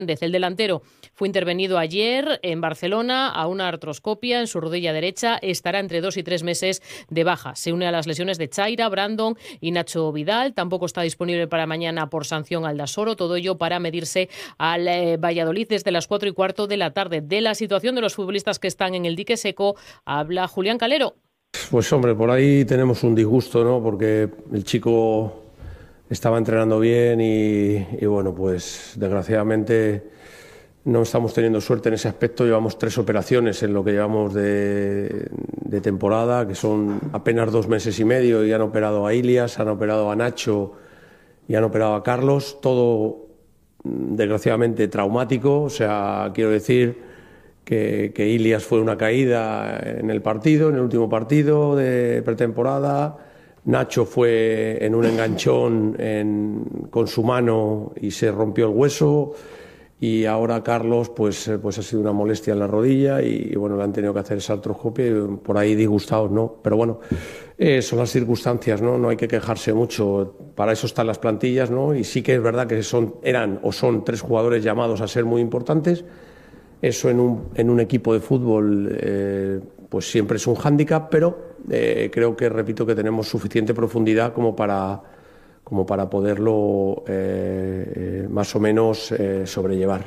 El delantero fue intervenido ayer en Barcelona a una artroscopia en su rodilla derecha. Estará entre 2 y 3 meses de baja. Se une a las lesiones de Chaira, Brandon y Nacho Vidal. Tampoco está disponible para mañana por sanción Aldasoro. Todo ello para medirse al Valladolid desde las 4:15 de la tarde. De la situación de los futbolistas que están en el dique seco habla Julián Calero. Pues hombre, por ahí tenemos un disgusto, ¿no? Porque el chico estaba entrenando bien y bueno, pues desgraciadamente no estamos teniendo suerte en ese aspecto. Llevamos 3 operaciones en lo que llevamos de temporada, que son apenas 2 meses y medio, y han operado a Ilias, han operado a Nacho y han operado a Carlos. Todo desgraciadamente traumático. O sea, quiero decir que Ilias fue una caída en el partido, en el último partido de pretemporada. Nacho fue en un enganchón con su mano y se rompió el hueso. Y ahora Carlos pues ha sido una molestia en la rodilla y bueno, le han tenido que hacer esa artroscopia y por ahí disgustados, ¿no? Pero bueno, son las circunstancias, ¿no? No hay que quejarse mucho. Para eso están las plantillas, ¿no? Y sí que es verdad que son 3 jugadores llamados a ser muy importantes. Eso en un equipo de fútbol pues siempre es un hándicap, pero creo que, repito, que tenemos suficiente profundidad como para poderlo más o menos sobrellevar.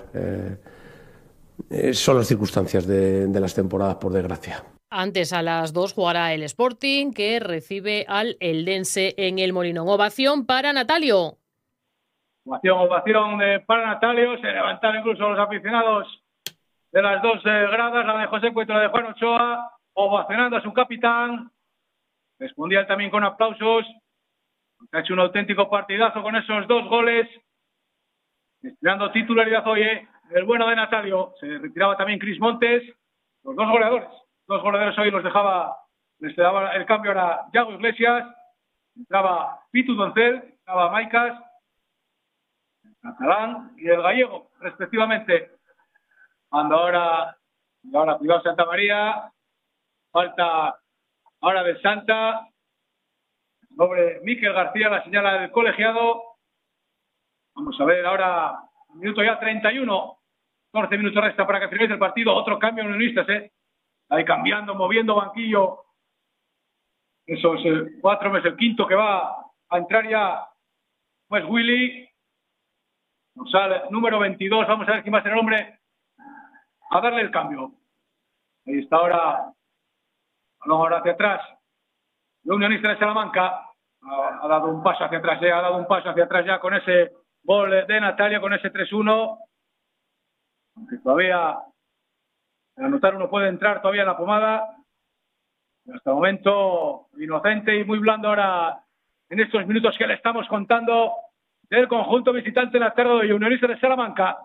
Son las circunstancias de las temporadas, por desgracia. Antes, a las 2, jugará el Sporting, que recibe al Eldense en el Molinón. Ovación para Natalio. Ovación para Natalio. Se levantaron incluso los aficionados de las 2 gradas, la de José Cueto y la de Juan Ochoa, ovacionando a su capitán. Respondía él también con aplausos. Ha hecho un auténtico partidazo con esos 2 goles. Estrenando titularidad hoy, el bueno de Natalio. Se retiraba también Cris Montes. Los 2 goleadores. 2 goleadores hoy les daba el cambio a Yago Iglesias. Entraba Pitu Doncel, entraba Maicas, el catalán y el gallego, respectivamente. Ahora cuidado Santa María. Falta ahora del Santa. Sobre Miquel García, la señala del colegiado. Vamos a ver ahora, minuto ya 31. 14 minutos resta para que finalice el partido. Otro cambio en unionistas, ahí cambiando, moviendo banquillo. Esos 4 meses, el quinto que va a entrar ya, pues Willy. Nos sale número 22. Vamos a ver quién va a ser el hombre a darle el cambio. Ahí está ahora hacia atrás. El unionista de Salamanca ha dado un paso hacia atrás ya con ese gol de Natalia, con ese 3-1. Aunque todavía el anotar uno puede entrar todavía en la pomada. Hasta el momento inocente y muy blando ahora en estos minutos que le estamos contando del conjunto visitante en la tarde de Unionista de Salamanca.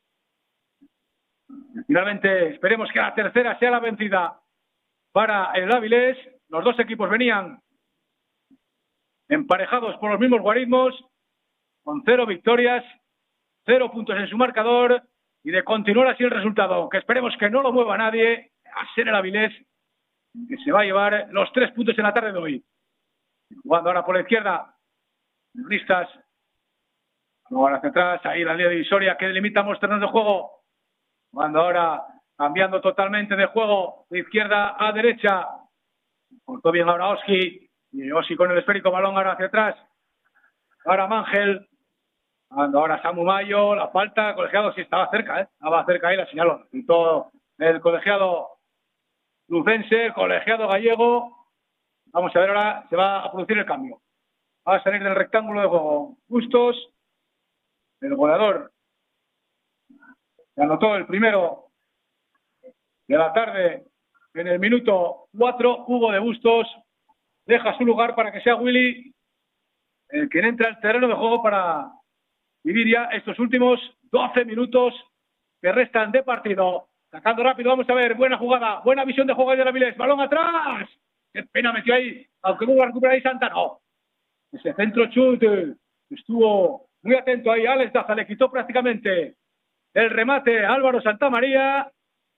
Finalmente esperemos que la tercera sea la vencida para el Avilés. Los 2 equipos venían emparejados por los mismos guarismos, con 0 victorias, 0 puntos en su marcador, y de continuar así el resultado, que esperemos que no lo mueva nadie, a ser el Avilés que se va a llevar los 3 puntos en la tarde de hoy. Jugando ahora por la izquierda, listas, ahora hacia atrás, ahí la línea divisoria que delimita ambos terrenos de juego. Jugando ahora, cambiando totalmente de juego, de izquierda a derecha. Cortó bien ahora Oski. Y Oski con el esférico, balón ahora hacia atrás. Ahora Mangel. Ahora Samu Mayo. La falta, colegiado sí estaba cerca, Estaba cerca ahí, la señaló. Y todo el colegiado lucense, el colegiado gallego. Vamos a ver ahora, se va a producir el cambio. Va a salir del rectángulo de juego Bustos. El goleador se anotó el primero de la tarde en el minuto 4. Hugo de Bustos deja su lugar para que sea Willy el que entra al terreno de juego para vivir ya estos últimos 12 minutos que restan de partido. Sacando rápido, vamos a ver, buena jugada, buena visión de juego de Avilés, balón atrás. Qué pena metió ahí, aunque hubo a recuperar ahí Santa, no. Ese centro chute estuvo muy atento ahí, Alex Daza le quitó prácticamente el remate a Álvaro Santamaría.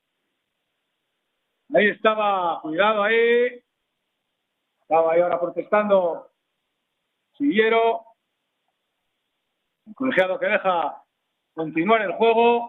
Ahí estaba, cuidado ahí. Estaba ahí ahora protestando Siguiero. El colegiado que deja continuar el juego.